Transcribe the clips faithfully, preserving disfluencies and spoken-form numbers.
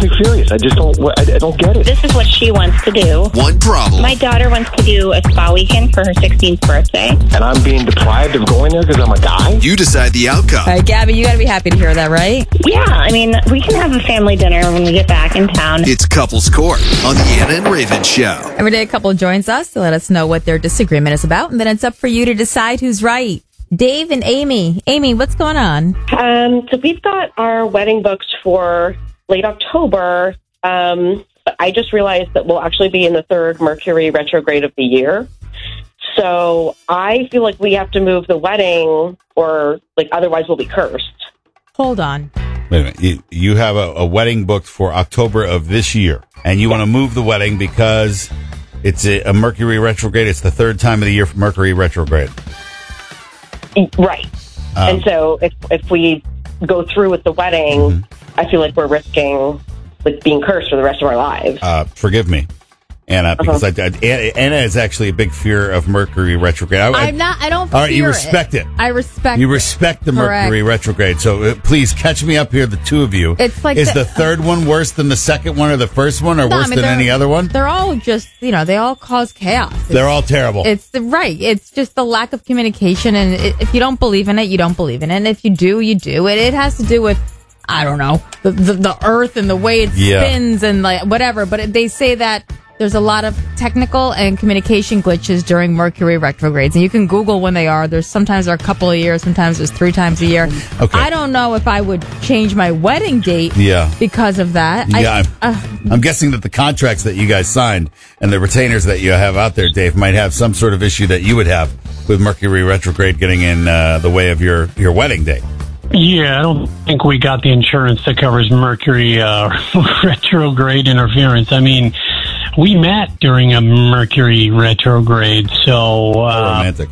me furious. I just don't. I, I don't get it. This is what she wants to do. One problem. My daughter wants to do a spa weekend for her sixteenth birthday. And I'm being deprived of going there because I'm a guy? You decide the outcome. All right, Gabby, you got to be happy to hear that, right? Yeah, I mean, we can have a family dinner when we get back in town. It's Couples Court on the Anna and Raven Show. Every day a couple joins us to let us know what their disagreement is about, and then it's up for you to decide who's right. Dave and Amy. Amy, what's going on? Um, so we've got our wedding booked for late October. Um, but I just realized that we'll actually be in the third Mercury retrograde of the year. So I feel like we have to move the wedding, or like otherwise we'll be cursed. Hold on. Wait a minute. You, you have a, a wedding booked for October of this year, and you want to move the wedding because it's a, a Mercury retrograde. It's the third time of the year for Mercury retrograde. Right. Um, and so if if we go through with the wedding, mm-hmm. I feel like we're risking like being cursed for the rest of our lives. Uh, forgive me, Anna, because uh-huh. I, I, Anna is actually a big fear of Mercury retrograde. I, I'm not, I don't All right, you fear respect it. it. I respect You respect the Correct. Mercury retrograde. So uh, please catch me up here, the two of you. It's like is the- the third one worse than the second one or the first one or No, I worse mean, than they're- any other one? They're all just, you know, they all cause chaos. It's, They're all terrible. It's the right. It's just the lack of communication. And it, if you don't believe in it, you don't believe in it. And if you do, you do. It, it has to do with, I don't know, the, the, the earth and the way it Yeah. spins and like whatever. But they say that there's a lot of technical and communication glitches during Mercury retrogrades. And you can Google when they are. There's sometimes they're a couple of years, sometimes it's three times a year. Okay. I don't know if I would change my wedding date Yeah. because of that. Yeah, I, I'm, uh, I'm guessing that the contracts that you guys signed and the retainers that you have out there, Dave, might have some sort of issue that you would have with Mercury retrograde getting in uh, the way of your, your wedding date. Yeah, I don't think we got the insurance that covers Mercury uh, retrograde interference. I mean, we met during a Mercury retrograde, so... Uh, romantic.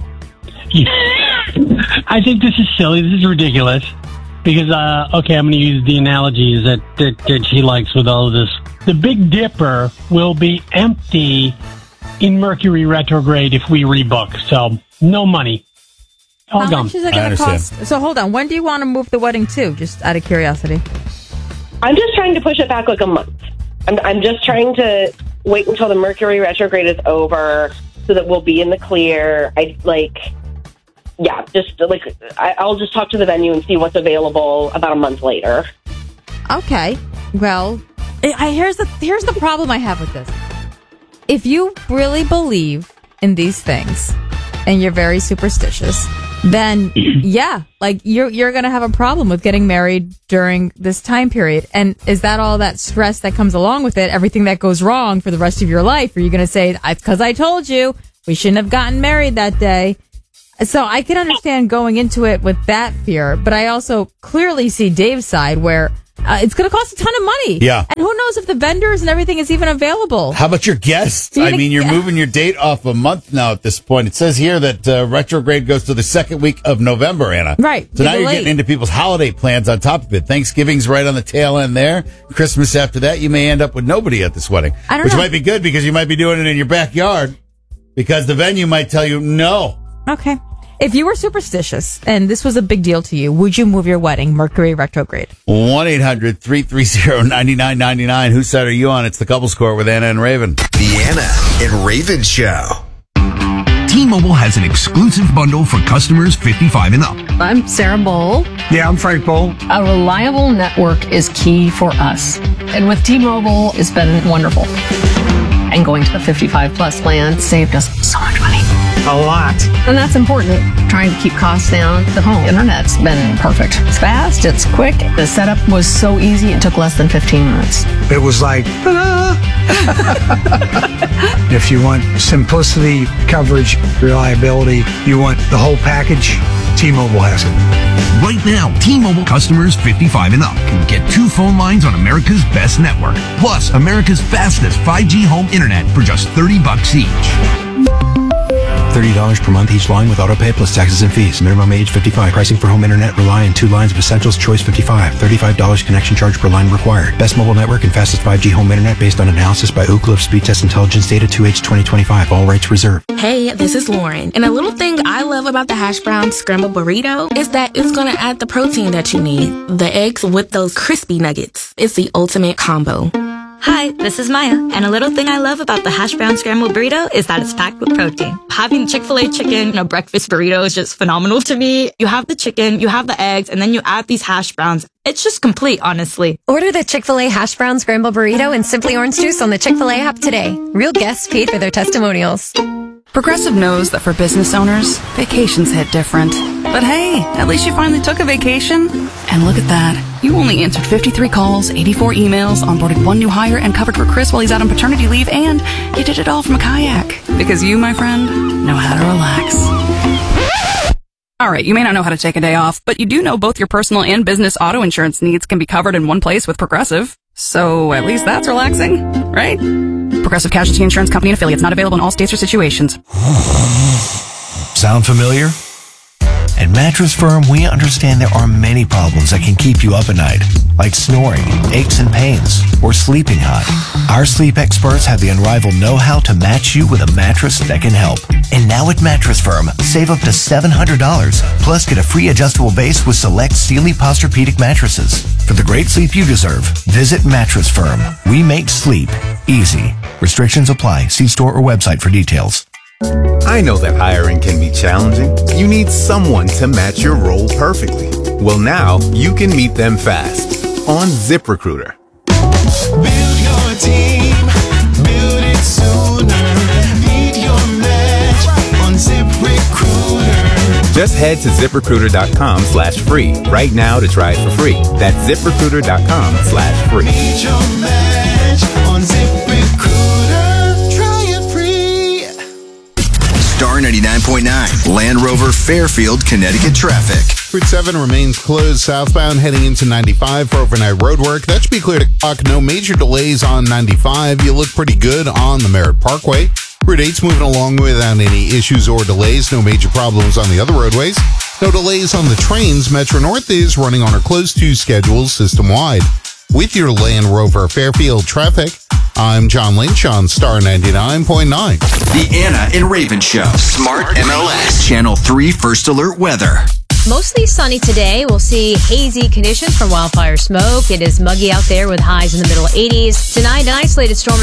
I think this is silly. This is ridiculous. Because, uh, okay, I'm going to use the analogies that, that, that she likes with all of this. The Big Dipper will be empty in Mercury retrograde if we rebook, so no money. All How gone. much is it I going to understand. cost? So hold on. When do you want to move the wedding to? Just out of curiosity. I'm just trying to push it back like a month. I'm, I'm just trying to wait until the Mercury retrograde is over so that we'll be in the clear. I like, yeah, just like I, I'll just talk to the venue and see what's available about a month later. Okay. Well, I, I- here's the here's the problem I have with this. If you really believe in these things and you're very superstitious, then yeah, like you're you're gonna have a problem with getting married during this time period. And is that all that stress that comes along with it? Everything that goes wrong for the rest of your life? Are you gonna say, "Because I told you we shouldn't have gotten married that day"? So I can understand going into it with that fear, but I also clearly see Dave's side where uh, it's going to cost a ton of money. Yeah. And who knows if the vendors and everything is even available. How about your guests? You're I gonna- mean, you're moving your date off a month now at this point. It says here that uh, retrograde goes to the second week of November, Anna. Right. So now You're you're late. getting into people's holiday plans on top of it. Thanksgiving's right on the tail end there. Christmas after that, you may end up with nobody at this wedding. I don't which know. might be good because you might be doing it in your backyard because the venue might tell you no. Okay. If you were superstitious and this was a big deal to you, would you move your wedding Mercury retrograde? one eight hundred three three zero nine nine nine nine. Whose side are you on? It's the Couples Court with Anna and Raven. The Anna and Raven Show. T-Mobile has an exclusive bundle for customers fifty-five and up. I'm Sarah Bowl. Yeah, I'm Frank Bowl. A reliable network is key for us. And with T-Mobile, it's been wonderful. And going to the fifty-five plus plan saved us so much money. A lot. And that's important. Trying to keep costs down. The home internet's been perfect. It's fast, it's quick. The setup was so easy, it took less than fifteen minutes. It was like, ta-da! If you want simplicity, coverage, reliability, you want the whole package, T-Mobile has it. Right now, T-Mobile customers fifty-five and up can get two phone lines on America's best network, plus America's fastest five G home internet for just thirty bucks each. thirty dollars per month each line with autopay plus taxes and fees. Minimum age fifty-five. Pricing for home internet rely on two lines of Essentials Choice fifty-five. thirty-five dollars connection charge per line required. Best mobile network and fastest five G home internet based on analysis by Ookla of Speed Test Intelligence Data two H twenty twenty-five. All rights reserved. Hey, this is Lauren. And a little thing I love about the hash brown scrambled burrito is that it's going to add the protein that you need. The eggs with those crispy nuggets. It's the ultimate combo. Hi, this is Maya, and a little thing I love about the hash brown scrambled burrito is that it's packed with protein. Having Chick-fil-A chicken in a breakfast burrito is just phenomenal to me. You have the chicken, you have the eggs, and then you add these hash browns. It's just complete, honestly. Order the Chick-fil-A hash brown scrambled burrito and Simply Orange Juice on the Chick-fil-A app today. Real guests paid for their testimonials. Progressive knows that for business owners, vacations hit different. But hey, at least you finally took a vacation. And look at that. You only answered fifty-three calls, eighty-four emails, onboarded one new hire, and covered for Chris while he's out on paternity leave, and you did it all from a kayak. Because you, my friend, know how to relax. Alright, you may not know how to take a day off, but you do know both your personal and business auto insurance needs can be covered in one place with Progressive. So at least that's relaxing, right? Progressive Casualty Insurance Company and affiliates, not available in all states or situations. Sound familiar? At Mattress Firm, we understand there are many problems that can keep you up at night, like snoring, aches and pains, or sleeping hot. Our sleep experts have the unrivaled know-how to match you with a mattress that can help. And now at Mattress Firm, save up to seven hundred dollars, plus get a free adjustable base with select Sealy Posturepedic mattresses. For the great sleep you deserve, visit Mattress Firm. We make sleep easy. Restrictions apply. See store or website for details. I know that hiring can be challenging. You need someone to match your role perfectly. Well, now you can meet them fast on ZipRecruiter. Build your team, build it sooner. Meet your match on ZipRecruiter. Just head to ZipRecruiter.com slash free right now to try it for free. That's ZipRecruiter.com slash free. Meet your match on ZipRecruiter. Try it free. Star ninety-nine point nine, Land Rover Fairfield, Connecticut traffic. Route seven remains closed southbound heading into ninety-five for overnight road work. That should be clear to clock. No major delays on ninety-five. You look pretty good on the Merritt Parkway. Route eight's moving along without any issues or delays. No major problems on the other roadways. No delays on the trains. Metro North is running on our close to schedule system-wide. With your Land Rover Fairfield traffic, I'm John Lynch on Star ninety-nine point nine. The Anna and Raven Show. Smart M L S. Channel three First Alert Weather. Mostly sunny today. We'll see hazy conditions from wildfire smoke. It is muggy out there with highs in the middle eighties. Tonight, an isolated storm